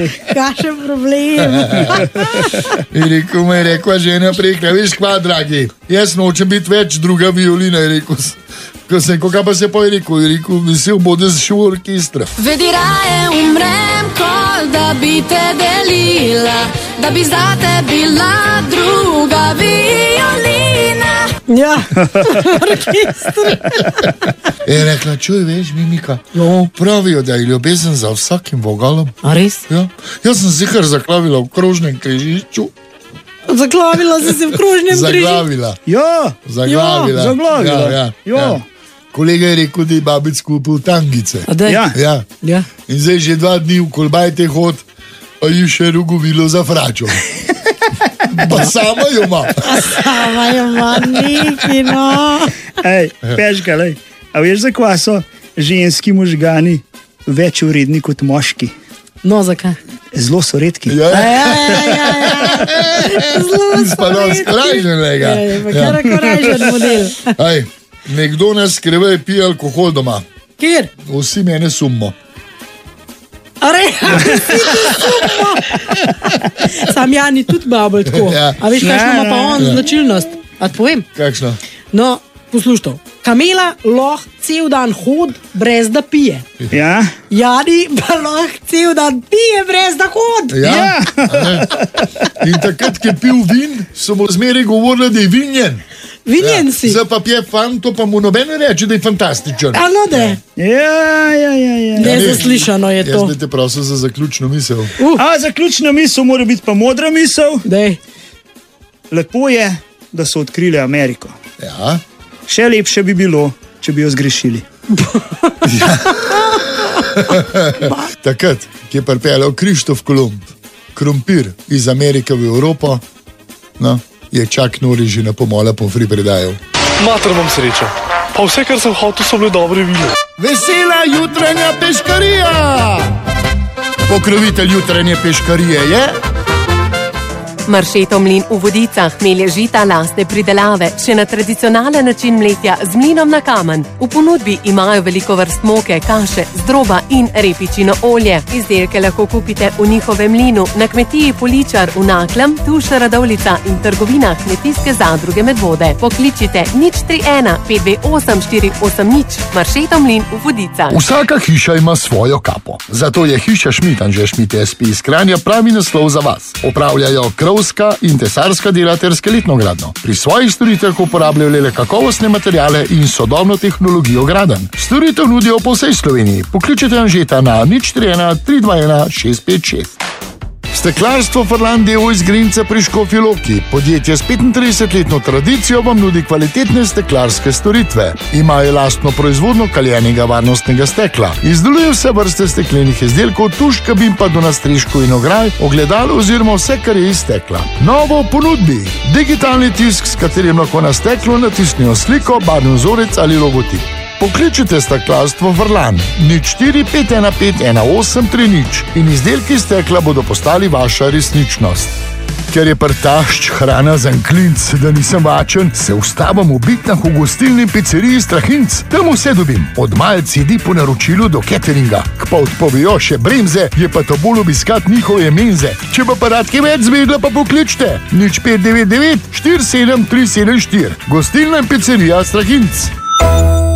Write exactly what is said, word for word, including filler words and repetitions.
Kakšen problem. In rekel, me je rekla žena prekla, veš kva, dragi, jaz nočem biti več druga violina, je rekel. Ko sem, ko pa se pa je rekel, je rekel, vesel bode z šel orkestra. Vedi raje umrem, kot da bi te delila, da bi zate bila druga violina. Ja, orkestra. Je rekla, čuj, veš, Mimika, Jo. pravijo, da je ljubezen za vsakim vogalom. A res? Ja. Jaz sem zihar zaklavila v krožnem križišču. Zaklavila si se v krožnem križišču. Zaglavila. Ja, Zaglavila. zaglavila. Ja, ja, Jo. ja. Kolega je rekel, da je babic kupil tangice. A daj. Ja. Ja. Ja. In zdaj že dva dni v kolbajte hod, a ji še rugovilo za fračo. Pa sama jo ima. Sama je maniki, no. Ej, peška, lej. A veš, zakaj so ženski možgani več vredni kot moški? No, zakaj? Zelo so redki. Ja, Ja, ja. ja, ja, ja. Zelo Spadal skrajženega. Ja, ja, pa kar korajžen model. Aj, nekdo nas skrivaj pije alkohol doma. Kjer? Vsi mene sumo. A re, sam Jani tudi babel tako. Ja. A veš, kakšno ima pa on Ja. značilnost? A ti povem? Kakšno? No, poslušaj. Kamela lahko cel dan hod, brez da pije. Ja, Jani pa lahko cel dan pije, brez da hod. Ja. Ja. In takrat, ki je pil vin, so mu zmeraj govorili, da je vinjen. Vinjen si. Zdaj pa pije fanto, pa mu noben ne reče, da je fantastičen. A no, da. ja, ja, ja, ja. Nezaslišano je Jaz to. bi te prosil za zaključno misel. Uh, A zaključna misel mora biti pa modra misel. dej. Lepo je, da so odkrili Ameriko. Ja. Še lepše bi bilo, če bi jo zgrešili. Takrat, ki je pripeljal Krištof Kolumb, krompir iz Amerike v Evropo, no, je Čak Nori že na pomola pomfri predajal. Mater imam srečo. Pa vse, kar sem hotel, so bile dobre vine. Vesela jutranja peškarija! Pokrovitelj jutranje peškarije je... Maršetov mlin v Vodicah melje žita lastne pridelave, še na tradicionalen način mletja z mlinom na kamen. V ponudbi imajo veliko vrst moke, kaše, zdroba in repičino olje. Izdelke lahko kupite v njihovem mlinu na kmetiji Poličar v Naklem, Tuša Radovljica in trgovina Kmetijske zadruge Medvode. Pokličite nič tri ena pet dve osem štiri osem nič. Maršetov mlin v Vodicah. Vsaka hiša ima svojo kapo. Zato je hiša Šmit Anže Šmit S P iz Kranja pravi naslov za vas. Opravljajo krovska in tesarska dela ter skeletno gradnjo. Pri svojih storitvah uporabljajo le kakovostne materiale in sodobno tehnologijo gradenj. Storitev nudijo po vsej Sloveniji. Pokličite Anžeta na nič tri ena tri dva ena šest pet šest. Steklarstvo Furlan Devo iz Grinca pri Škofji Loki. Podjetje s petintridesetletno tradicijo vam nudi kvalitetne steklarske storitve. Imajo lastno proizvodno kaljenega varnostnega stekla. Izdelujejo vse vrste steklenih izdelkov, tuš, kabin pa do nastreškov in ograj, ogledalo oziroma vse, kar je iz stekla. Novo v ponudbi. Digitalni tisk, s katerim lahko na steklo natisnijo sliko, barvni vzorec ali logotip. Pokličite steklarstvo Furlan nič štiri pet ena pet ena osem tri nič in izdelki stekla bodo postali vaša resničnost. Ker je prtašč hrana za klinc, da nisem vačen, se ustavim v Bitnah v gostilni pizzeriji Strahinc. Tam vse dobim, od malc jedi po naročilu do cateringa. K pa odpovejo še bremze, je pa to bolj obiskat njihove menze. Če pa pa radke več zvedla, pa pokličte nič pet devet devet štiri sedem tri sedem štiri. Gostilna in pizzerija Strahinc.